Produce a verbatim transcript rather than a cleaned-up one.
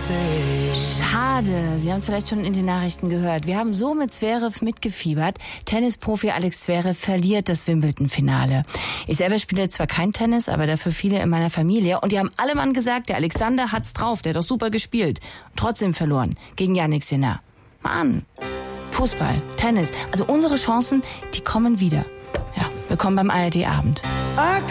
Schade, Sie haben es vielleicht schon in den Nachrichten gehört. Wir haben so mit Zverev mitgefiebert. Tennisprofi Alex Zverev verliert das Wimbledon-Finale. Ich selber spiele zwar kein Tennis, aber dafür viele in meiner Familie. Und die haben alle Mann gesagt, der Alexander hat's drauf, der hat doch super gespielt. Und trotzdem verloren gegen Jannik Sinner. Mann, Fußball, Tennis, also unsere Chancen, die kommen wieder. Ja, willkommen beim A R D-Abend.